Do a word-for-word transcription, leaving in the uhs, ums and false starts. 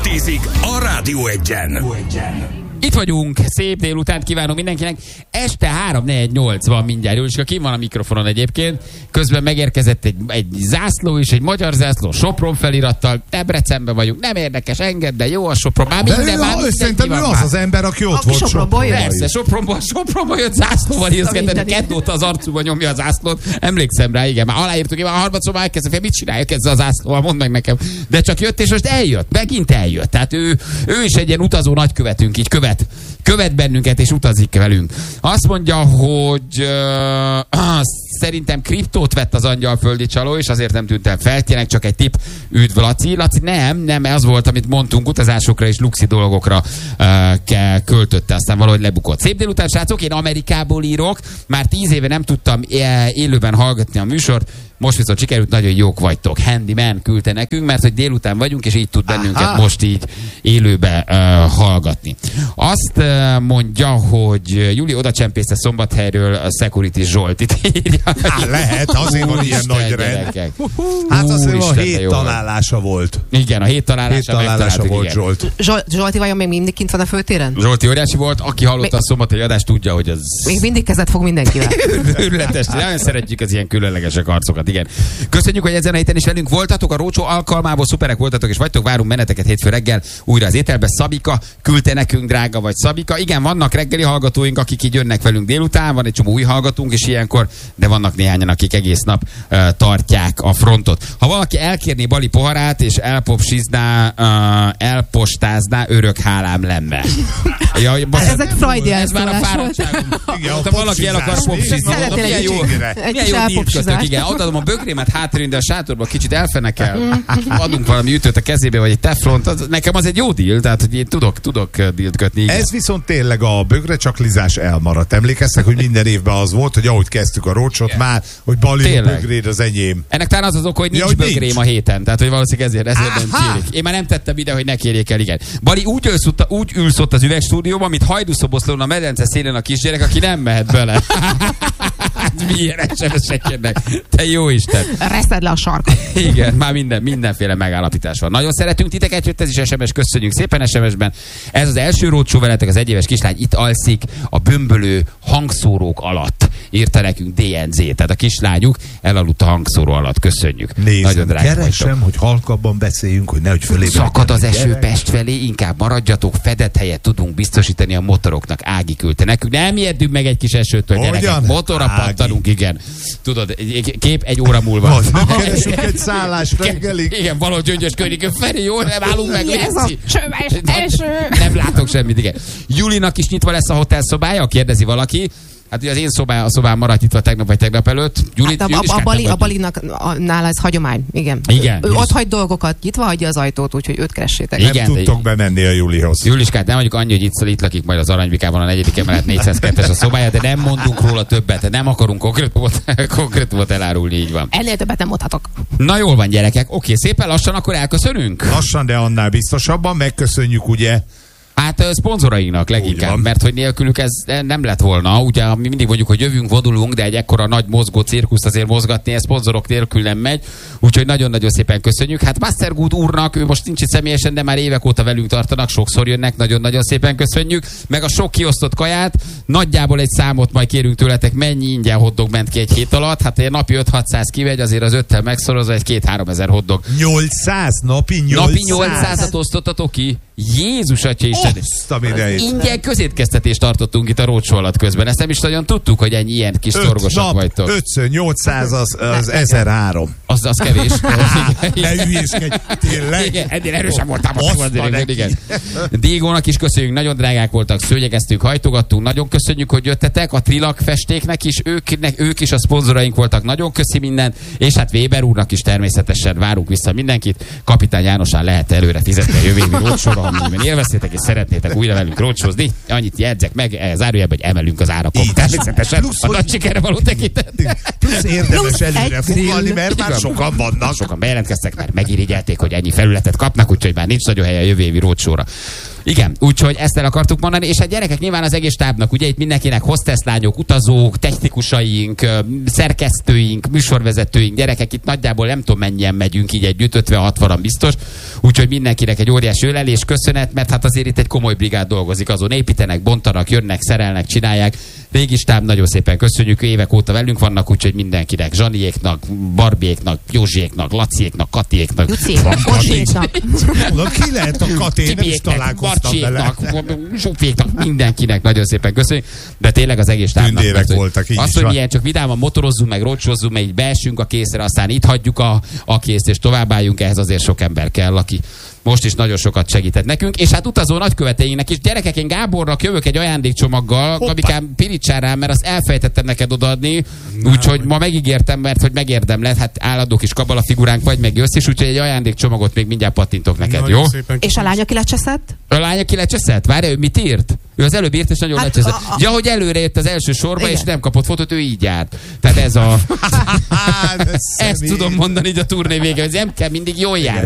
Stripteazik a Rádió Egyen. Itt vagyunk, szép délutánt kívánom mindenkinek. Este három négy nyolc van mindjárt. Jóliska, ki van a mikrofonon egyébként. Közben megérkezett egy, egy zászló is, egy magyar zászló, Sopron felirattal. Debrecenben vagyunk, nem érdekes, engedd, de jó a Sopron. Már minden, de már ő, szerintem ő az már. Az ember, aki ott aki volt Sopronból Sopronban. Persze, Sopronból, Sopronból jött zászlóval ízkedett, kettőt az arcúban nyomja a zászlót. Emlékszem rá, igen, már aláírtuk, én már a harmadszor elkezdtem, fél, mit csináljuk ezzel a zászlóval, mondd meg nekem. De csak jött, és most eljött, megint eljött. Tehát ő, ő is egy ilyen utazó nagykövetünk, így követ, követ bennünket, és utazik velünk. Azt mondja, hogy uh, szerintem kriptót vett az angyalföldi csaló, és azért nem tűnt el fel. Tényleg csak egy tipp. Üdv, Laci. Laci, nem, nem, az volt, amit mondtunk, utazásokra és luxi dolgokra uh, kell, költötte, aztán valahogy lebukott. Szép délután, srácok, én Amerikából írok, már tíz éve nem tudtam élőben hallgatni a műsort, most viszont sikerült, nagyon jók vagytok. Handyman küldte nekünk, mert hogy délután vagyunk, és így tud bennünket Aha. most így élőbe uh, hallgatni. Azt uh, mondja, hogy Júli odacsempészte Szombathelyről a Security Zsoltit írja. Há, lehet, azért van ilyen nagy rend. Hát azért a hét találása volt. Igen, a hét találása, hét találása volt igen. Zsolt. Zsolti vajon még mindig kint van a főtéren? Zsolti óriási volt, aki hallotta még... a szombathelyi adást, tudja, hogy ez... Még mindig kezet fog mindenkivel. Őrületes, nagyon szeretjük az ilyen különlegesek arcokat. Igen. Köszönjük, hogy ezen a héten is velünk voltatok. A Rócsó alkalmából szuperek voltatok, és vagytok, várunk meneteket hétfő reggel újra az ételbe. Szabika küldte nekünk, drága vagy Szabika. Igen, vannak reggeli hallgatóink, akik így jönnek velünk délután, van egy csomó új hallgatónk is ilyenkor, de vannak néhányan, akik egész nap uh, tartják a frontot. Ha valaki elkérné Bali poharát, és elpopsizná, uh, elpostázná, örök hálám lenne. Ja, ezek Freudi ez már a fáradtságunk. Ha valaki el akar popsizni, milyen jó, milyen jó díjkötök, igen. Adom a bögrémet hátrén, de a sátorba kicsit elfenekel. Adunk valami ütőt a kezébe, vagy egy teflont. Az, nekem az egy jó díl, tehát hogy én tudok, tudok dílt kötni. Igen. Ez viszont tényleg a bögrecsaklizás elmaradt. Emlékeztek, hogy minden évben az volt, hogy ahogy kezdtük a Rócsot, igen. már, hogy Bali a bögréd az enyém. Ennek talán az az oka, hogy nincs ja, hogy bögrém nincs. A héten. Tehát, hogy valószínűleg ezért, ezért nem kérik. Én már nem tettem ide, hogy ne kérjék el, igen. Bali úgy ülsz ott, úgy ülsz ott az üvegstúdióban, mint Hajdúszoboszlón a medence szélén a kisgyerek, aki nem mehet bele. Milyen es em es-ek jönnek. Te jó Isten. Reszed le a sarkat. Igen, már minden, mindenféle megállapítás van. Nagyon szeretünk titeket, jött ez is es em es, köszönjük szépen es em es-ben. Ez az első rócsó veletek, az egyéves kislány itt alszik a bömbölő hangszórók alatt. Írta nekünk dé en zé, tehát a kislányuk elaludt a hangszóró alatt. Köszönjük. Nézem, nagyon drága keresem, vagytok. Hogy halkabban beszéljünk, hogy nehogy fölébe. Szakad az eső gyerek. Pest felé, inkább maradjatok, fedett helyet tudunk biztosítani a motoroknak. Ági küldte nekünk. Nem ijedünk meg egy kis esőtől, gyerekek. Motorra pattanunk, igen. Tudod, kép egy óra múlva. Az, nem keresünk egy szállás reggelig. Igen, valahogy Gyöngyös környékön. Feri, jól nem állunk meg. Ez a csöves eső. Nem látok semmit, igen. Julinak is nyitva lesz a hotelszobája, kérdezi valaki. Hát ugye az én szobá, a szobám maradt nyitva tegnap vagy tegnap előtt. Gyuri, hát a, a, a, Bali, a Balinak a, nála ez hagyomány, igen. igen ő ott hagy dolgokat, nyitva hagyja az ajtót, úgyhogy őt keressétek. Nem igen, tudtok de, bemenni a Julihoz. Juliskát, nem mondjuk annyi, hogy itt, itt lakik majd az Aranyvikában a negyedik emelet négyszázkettes a szobája, de nem mondunk róla többet, nem akarunk konkrétumot, konkrétumot elárulni, így van. Ennél többet nem mondhatok. Na jól van, gyerekek, oké, szépen lassan akkor elköszönünk. Lassan, de annál biztosabban megköszönjük, ugye. Hát szponzorainknak leginkább, mert hogy nélkülük ez nem lett volna. Ugye mi mindig mondjuk, hogy jövünk, vonulunk, de egy ekkora nagy mozgó cirkuszt azért mozgatni, ez szponzorok nélkül nem megy. Úgyhogy nagyon-nagyon szépen köszönjük. Hát Mastergood úrnak, ő most nincs itt személyesen, de már évek óta velünk tartanak, sokszor jönnek, nagyon-nagyon szépen köszönjük. Meg a sok kiosztott kaját, nagyjából egy számot majd kérünk tőletek, mennyi ingyen hoddog ment ki egy hét alatt. Hát egy napi öt-hatszáz kivegy, azért az öttel megszorozva egy két-három ezer hoddog. nyolcszáz napi nyolcszáz. Napi nyolcszázat osztottatok ki. Jézus atya Isten. Ingyen közétkeztetést tartottunk itt a Rócsó alatt közben. Ezt nem is nagyon tudtuk, hogy ennyi ilyen kis szorgosak vagytok. ötször nyolcszáz az, az ezerhárom. Az, az kevés. Ne hülyéskedj, tényleg. Igen, ennél erősen voltál most. Diegónak is köszönjük, nagyon drágák voltak, szőnyegeztünk, hajtogattunk, nagyon köszönjük, hogy jöttetek. A Trilak festéknek is, ők, ők is a szponzoraink voltak, nagyon köszi mindent, és hát Weber úrnak is természetesen várunk vissza mindenkit. Kapitány Jánosán lehet előre fizetni a jövő évi Rócsóra, amennyiben élveztétek és szeretnétek újra velünk rócsózni. Annyit jegyzek meg, zárójelben, hogy emelünk az árakon. Természetesen a nagy sikerre való tekintetben. Plusz érdemes előre foglalni, mert már sokan vannak. Sokan bejelentkeztek, mert megirigyelték, hogy ennyi felületet kapnak, úgyhogy már nincs nagyon helye a jövő évi rócsóra. Igen, úgyhogy ezt el akartuk mondani, és hát gyerekek nyilván az egész stábnak, ugye itt mindenkinek hostesslányok, utazók, technikusaink, szerkesztőink, műsorvezetőink, gyerekek, itt nagyjából nem tudom mennyien megyünk így együtt, ötven-hatvanan biztos, úgyhogy mindenkinek egy óriási ölelés, köszönet, mert hát azért itt egy komoly brigád dolgozik, azon építenek, bontanak, jönnek, szerelnek, csinálják. Régi stáb, nagyon szépen köszönjük, évek óta velünk vannak, úgyhogy mindenkinek, Zsaniéknak, Barbiéknak, Józsiéknak, Laciéknak, Katiéknak. Juciéknak, Orsiéknak. Ki lehet a Kati? Nem is találkoztam vele. Zsuféknak, mindenkinek nagyon szépen köszönjük, de tényleg az egész stábnak. Tündérek voltak, így azt, is hogy van. milyen csak vidáman motorozzunk, meg rocsózzunk, meg így beessünk a készre, aztán itt hagyjuk a, a készt, és továbbálljunk, ehhez azért sok ember kell, aki most is nagyon sokat segített nekünk, és hát utazó nagyköveteinknek is. Gyerekek, én Gábornak jövök egy ajándékcsomaggal, Gabikám, pirítsál rám, mert azt elfejtettem neked odaadni, úgyhogy ma megígértem, mert hogy megérdemled, hát állandó kis kabala figuránk vagy, meg jössz is, úgyhogy egy ajándékcsomagot még mindjárt pattintok neked, Nagyon jó? szépen És a lánya ki lecseszett? A lánya ki lecseszett? Várja, ő mit írt? Ő az előbb írt, és nagyon Hát lecseszett. a- a- Ja, hogy előre jött az első sorba, Igen. és nem kapott fotót, ő így járt. Tehát ez a... De Ezt személy. tudom mondani így a turné vége, hogy nem kell mindig jól jár.